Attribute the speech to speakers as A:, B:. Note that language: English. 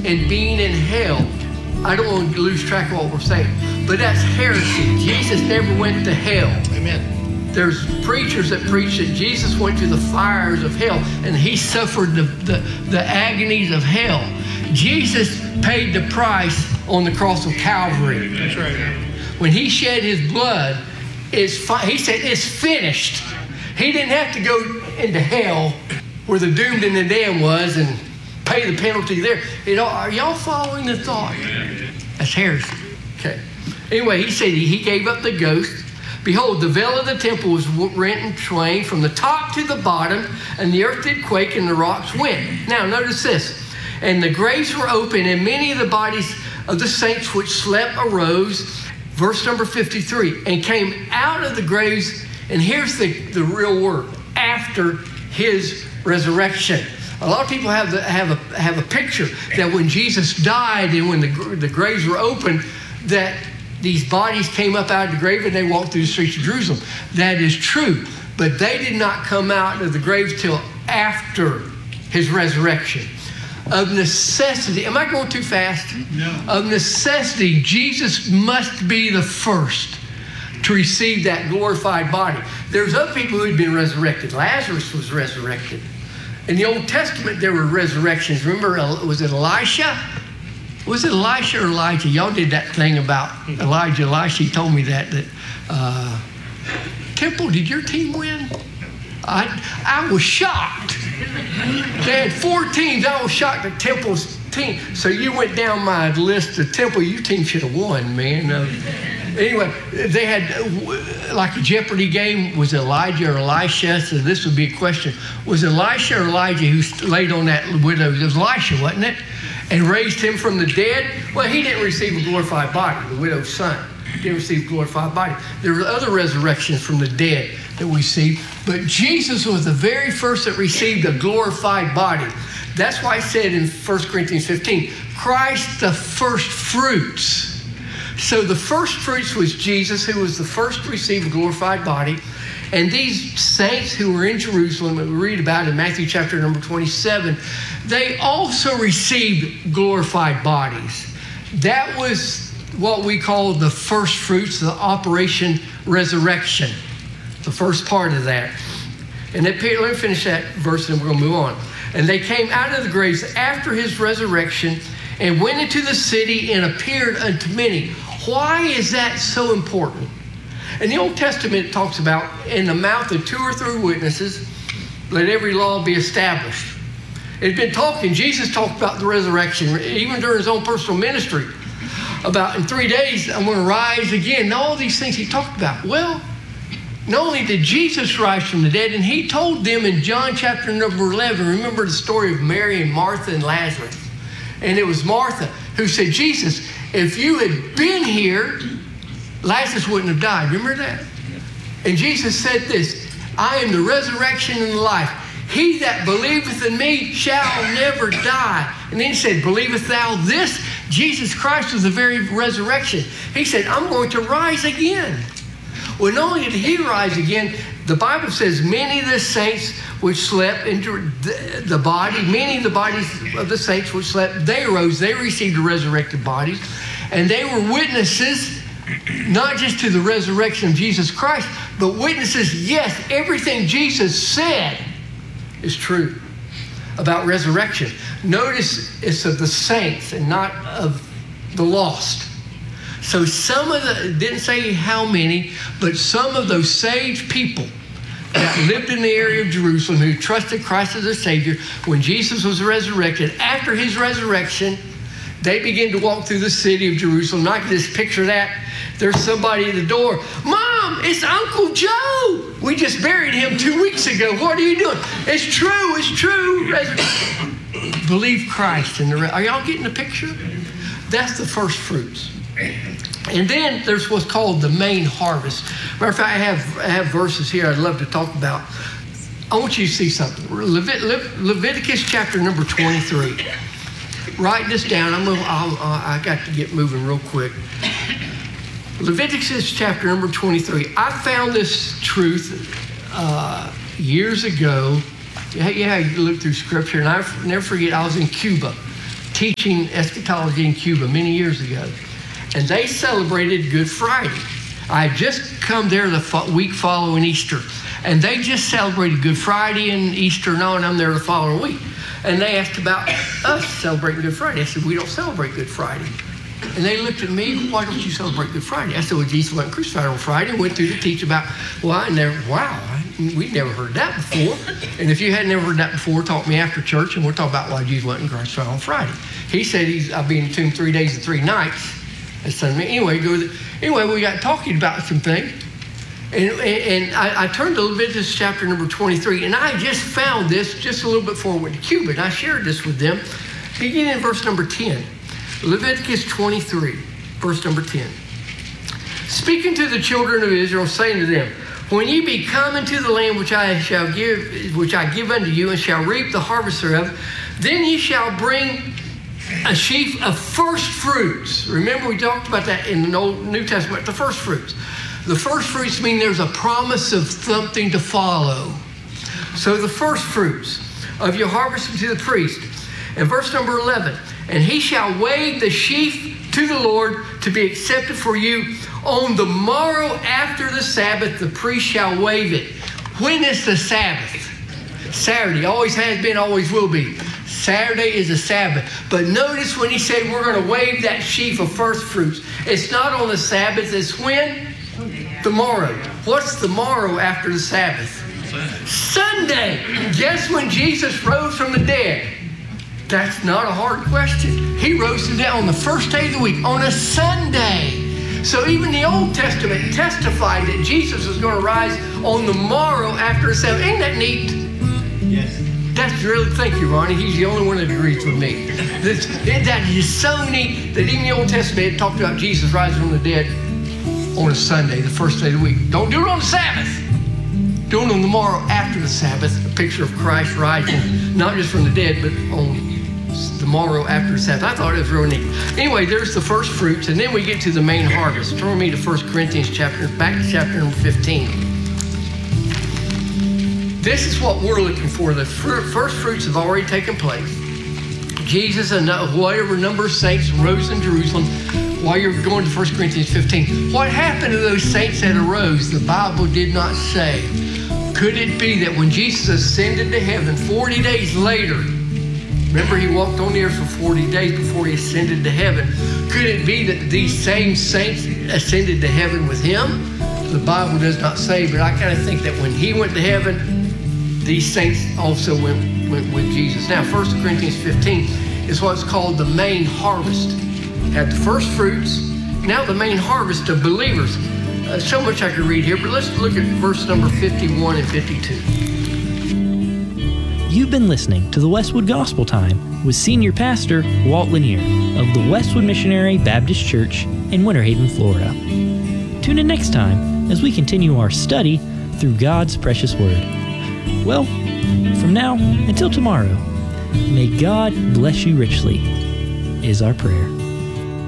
A: and being in hell. I don't want to lose track of what we're saying, but that's heresy. Jesus never went to hell.
B: Amen.
A: There's preachers that preach that Jesus went to the fires of hell and he suffered the agonies of hell. Jesus paid the price on the cross of Calvary.
B: That's right.
A: When he shed his blood, he said, it's finished. He didn't have to go into hell where the doomed and the damned was and pay the penalty there. Are y'all following the thought? That's heresy. Okay. Anyway, he said he gave up the ghost. Behold, the veil of the temple was rent in twain from the top to the bottom, and the earth did quake and the rocks went. Now, notice this. And the graves were open, and many of the bodies of the saints which slept arose, verse number 53, and came out of the graves, and here's the real word, after his resurrection. A lot of people have a picture that when Jesus died and when the graves were open, that these bodies came up out of the grave and they walked through the streets of Jerusalem. That is true, but they did not come out of the graves till after his resurrection. Of necessity, am I going too fast?
B: No.
A: Of necessity, Jesus must be the first to receive that glorified body. There's other people who had been resurrected. Lazarus was resurrected. In the Old Testament, there were resurrections. Remember, was it Elisha? Was it Elisha or Elijah? Y'all did that thing about Elijah. Elisha told me that Temple, did your team win? I was shocked. They had 4 teams. I was shocked at Temple's team. So you went down my list of Temple. Your team should have won, man. Anyway, they had like a Jeopardy game. Was Elijah or Elisha? So this would be a question. Was Elisha or Elijah who laid on that widow? It was Elisha, wasn't it? And raised him from the dead? Well, he didn't receive a glorified body. The widow's son didn't receive a glorified body. There were other resurrections from the dead that we see. But Jesus was the very first that received a glorified body. That's why I said in 1 Corinthians 15, Christ the first fruits. So the first fruits was Jesus, who was the first to receive a glorified body. And these saints who were in Jerusalem, that we read about in Matthew chapter number 27, they also received glorified bodies. That was what we call the first fruits, the Operation Resurrection, the first part of that. And let me finish that verse and we're going to move on. And they came out of the graves after his resurrection and went into the city and appeared unto many. Why is that so important? In the Old Testament, it talks about in the mouth of 2 or 3 witnesses, let every law be established. It had been talking, Jesus talked about the resurrection, even during his own personal ministry, about in 3 days, I'm going to rise again. And all these things he talked about. Well, not only did Jesus rise from the dead, and he told them in John chapter number 11, remember the story of Mary and Martha and Lazarus. And it was Martha who said, Jesus, if you had been here, Lazarus wouldn't have died. Remember that? And Jesus said this, I am the resurrection and the life. He that believeth in me shall never die. And then he said, believest thou this? Jesus Christ was the very resurrection. He said, I'm going to rise again. Well, not only did he rise again, the Bible says many of the saints which slept into the body, many of the bodies of the saints which slept, they arose, they received the resurrected bodies, and they were witnesses, not just to the resurrection of Jesus Christ, but witnesses, yes, everything Jesus said is true about resurrection. Notice it's of the saints and not of the lost. So some of the, didn't say how many, but some of those saved people that lived in the area of Jerusalem who trusted Christ as their Savior, when Jesus was resurrected, after his resurrection, they began to walk through the city of Jerusalem. I can just picture that. There's somebody at the door. Mom, it's Uncle Joe. We just buried him 2 weeks ago. What are you doing? It's true. It's true. Believe Christ. Are y'all getting the picture? That's the first fruits. And then there's what's called the main harvest. Matter of fact, I have verses here I'd love to talk about. I want you to see something. Leviticus chapter number 23. Write this down. I got to get moving real quick. Leviticus chapter number 23. I found this truth years ago. Yeah, you look through scripture, and I never forget, I was in Cuba. teaching eschatology in Cuba many years ago. And they celebrated Good Friday. I had just come there the week following Easter. And they just celebrated Good Friday and Easter and all, and I'm there the following week. And they asked about us celebrating Good Friday. I said, we don't celebrate Good Friday. And they looked at me, why don't you celebrate Good Friday? I said, well, Jesus wasn't crucified on Friday. And went through to teach about, we'd never heard that before. And if you had never heard that before, talk to me after church, and we'll talk about why Jesus wasn't crucified on Friday. He said I'll be in the tomb 3 days and 3 nights. Anyway, we got talking about some things. And I turned to Leviticus chapter number 23, and I just found this just a little bit before I went to Cuba, and I shared this with them, beginning in verse number 10. Leviticus 23, verse number 10. Speaking to the children of Israel, saying to them, when ye be come into the land which I give unto you, and shall reap the harvest thereof, then ye shall bring a sheaf of first fruits. Remember, we talked about that in the Old New Testament, the first fruits. The first fruits mean there's a promise of something to follow. So the first fruits of your harvest to the priest. And verse number 11, and he shall wave the sheaf to the Lord to be accepted for you. On the morrow after the Sabbath, the priest shall wave it. When is the Sabbath? Saturday. Always has been, always will be. Saturday is a Sabbath. But notice when he said we're going to wave that sheaf of first fruits, it's not on the Sabbath. It's when? Tomorrow. What's the morrow after the Sabbath? Sunday. Guess when Jesus rose from the dead? That's not a hard question. He rose from the dead on the first day of the week, on a Sunday. So even the Old Testament testified that Jesus was going to rise on the morrow after the Sabbath. Ain't that neat?
B: Yes.
A: That's really, thank you, Ronnie. He's the only one that agrees with me. That is so neat that even the Old Testament talked about Jesus rising from the dead on a Sunday, the first day of the week. Don't do it on the Sabbath. Do it on the morrow after the Sabbath, a picture of Christ rising, not just from the dead, but on the morrow after the Sabbath. I thought it was real neat. Anyway, there's the first fruits, and then we get to the main harvest. Turn with me to 1 Corinthians back to chapter number 15. This is what we're looking for. The first fruits have already taken place. Jesus and whatever number of saints rose in Jerusalem while you're going to 1 Corinthians 15. What happened to those saints that arose? The Bible did not say. Could it be that when Jesus ascended to heaven 40 days later, remember he walked on the earth for 40 days before he ascended to heaven, could it be that these same saints ascended to heaven with him? The Bible does not say, but I kind of think that when he went to heaven, these saints also went with Jesus. Now, 1 Corinthians 15 is what's called the main harvest. Had the first fruits, now the main harvest of believers. So much I could read here, but let's look at verse number 51 and 52.
C: You've been listening to the Westwood Gospel Time with Senior Pastor Walt Lanier of the Westwood Missionary Baptist Church in Winter Haven, Florida. Tune in next time as we continue our study through God's precious Word. Well, from now until tomorrow, may God bless you richly, is our prayer.